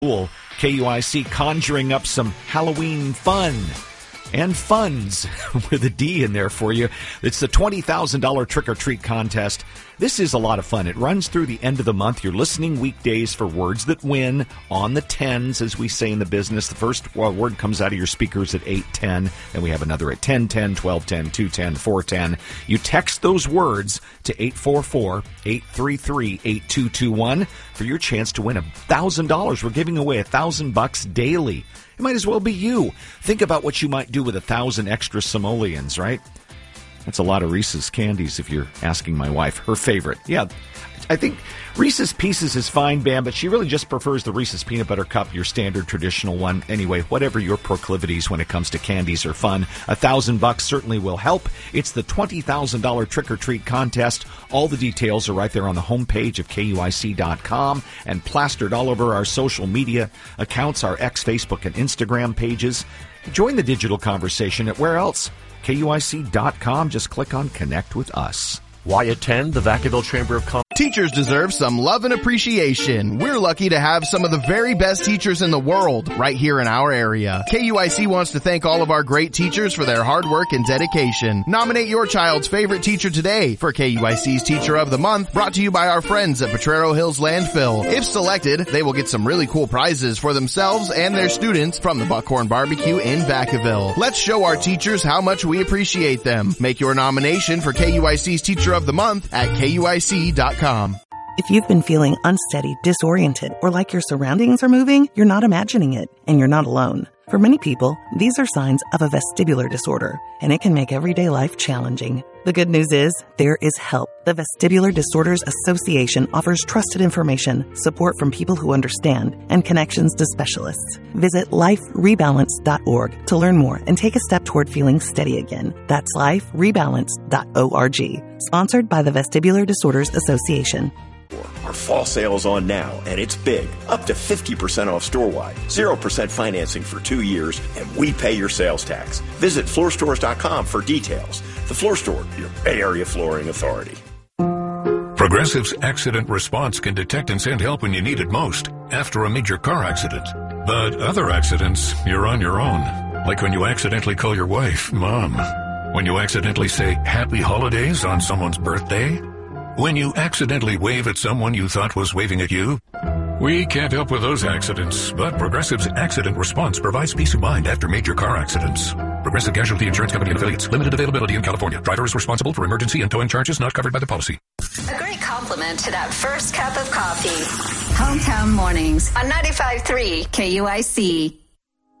KUIC conjuring up some Halloween fun and funds with a D in there for you. It's the $20,000 trick-or-treat contest. This is a lot of fun. It runs through the end of the month. You're listening weekdays for words that win on the 10s, as we say in the business. The first word comes out of your speakers at 8:10, and we have another at 10:10, 12:10, 2:10, 4:10. You text those words to 844-833-8221 for your chance to win $1,000. We're giving away $1,000 daily. It might as well be you. Think about what you might do with 1,000 extra simoleons, right? That's a lot of Reese's candies if you're asking my wife. Her favorite. Yeah, I think Reese's Pieces is fine, Bam, but she really just prefers the Reese's Peanut Butter Cup, your standard traditional one. Anyway, whatever your proclivities when it comes to candies or fun, $1,000 certainly will help. It's the $20,000 trick-or-treat contest. All the details are right there on the homepage of KUIC.com and plastered all over our social media accounts, our X, Facebook, and Instagram pages. Join the digital conversation at where else? KUIC.com. Just click on Connect with Us. Why attend the Vacaville Chamber of Commerce? Teachers deserve some love and appreciation. We're lucky to have some of the very best teachers in the world right here in our area. KUIC wants to thank all of our great teachers for their hard work and dedication. Nominate your child's favorite teacher today for KUIC's Teacher of the Month, brought to you by our friends at Potrero Hills Landfill. If selected, they will get some really cool prizes for themselves and their students from the Buckhorn Barbecue in Vacaville. Let's show our teachers how much we appreciate them. Make your nomination for KUIC's Teacher of the Month at KUIC.com. If you've been feeling unsteady, disoriented, or like your surroundings are moving, you're not imagining it, and you're not alone. For many people, these are signs of a vestibular disorder, and it can make everyday life challenging. The good news is, there is help. The Vestibular Disorders Association offers trusted information, support from people who understand, and connections to specialists. Visit liferebalance.org to learn more and take a step toward feeling steady again. That's liferebalance.org. Sponsored by the Vestibular Disorders Association. Our fall sale is on now, and it's big. Up to 50% off store-wide, 0% financing for 2 years, and we pay your sales tax. Visit floorstores.com for details. The Floor Store, your Bay Area flooring authority. Progressive's Accident Response can detect and send help when you need it most, after a major car accident. But other accidents, you're on your own. Like when you accidentally call your wife Mom. When you accidentally say Happy Holidays on someone's birthday. When you accidentally wave at someone you thought was waving at you. We can't help with those accidents, but Progressive's Accident Response provides peace of mind after major car accidents. Progressive Casualty Insurance Company and Affiliates. Limited availability in California. Driver is responsible for emergency and towing charges not covered by the policy. A great compliment to that first cup of coffee. Hometown Mornings on 95.3 KUIC.